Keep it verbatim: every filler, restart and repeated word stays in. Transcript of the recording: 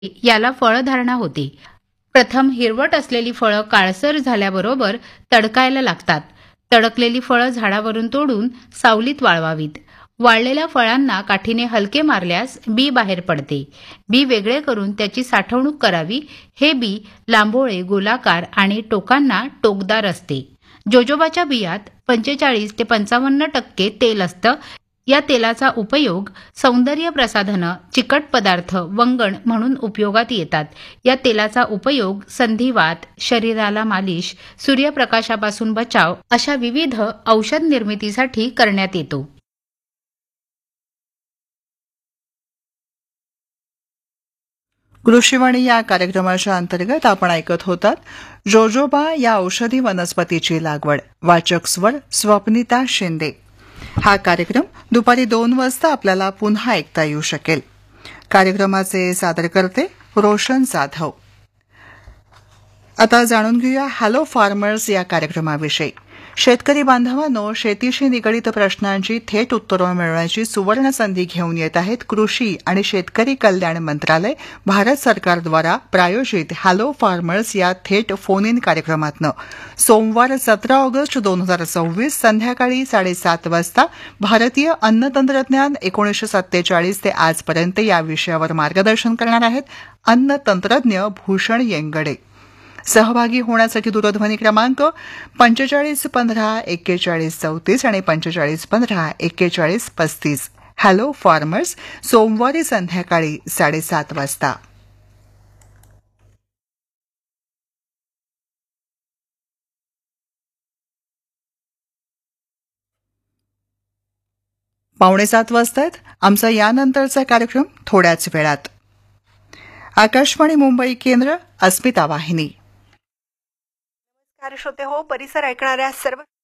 याला फळधारणा होते. प्रथम हिरवट असलेली फळं काळसर झाल्याबरोबर तडकायला लागतात. तडकलेली फळं झाडावरून तोडून सावलीत वाळवावीत. वाळलेल्या फळांना काठीने हलके मारल्यास बी बाहेर पडते. बी वेगळे करून त्याची साठवणूक करावी. हे बी लांबोळे, गोलाकार आणि टोकांना टोकदार असते. जोजोबाच्या बियात पंचेचाळीस ते पंचावन्न टक्के तेल असतं. या तेलाचा उपयोग सौंदर्य प्रसाधनं, चिकट पदार्थ, वंगण म्हणून उपयोगात येतात. या तेलाचा उपयोग संधिवात, शरीराला मालिश, सूर्यप्रकाशापासून बचाव अशा विविध औषध निर्मितीसाठी करण्यात येतो. कृषीवाणी या कार्यक्रमाच्या अंतर्गत आपण ऐकत होतात जोजोबा या औषधी वनस्पतीची लागवड. वाचक स्वर स्वप्निता शिंदे. हा कार्यक्रम दुपारी दोन वाजता आपल्याला पुन्हा ऐकता येऊ शकेल. कार्यक्रमाचे सादरकर्ते रोशन जाधव. आता जाणून घेऊया हॅलो फार्मर्स या कार्यक्रमाविषयी. शेतकरी बांधवांनो, शेतीशी निगडित प्रश्नांची थेट उत्तरं मिळवण्याची सुवर्ण संधी घेऊन येत आहेत कृषी आणि शेतकरी कल्याण मंत्रालय भारत सरकारद्वारा प्रायोजित हॅलो फार्मर्स या थेट फोन इन कार्यक्रमातनं. सोमवार सतरा ऑगस्ट दोन हजार सव्वीस संध्याकाळी साडेसात वाजता भारतीय अन्न तंत्रज्ञान एकोणीसशे सत्तेचाळीस ते आजपर्यंत या विषयावर मार्गदर्शन करणार आहेत अन्न तंत्रज्ञ भूषण येंगडे. सहभागी होण्यासाठी दूरध्वनी क्रमांक पंचेचाळीस पंधरा एक्केचाळीस चौतीस आणि पंचेचाळीस पंधरा एक्केचाळीस पस्तीस. हॅलो फार्मर्स सोमवारी संध्याकाळी साडेसात वाजता. पावणे सात वाजतायत. आमचा यानंतरचा कार्यक्रम थोड्याच वेळात. आकाशवाणी मुंबई केंद्र, अस्मिता वाहिनी. श्रोते हो, परिसर ऐकणाऱ्या सर्व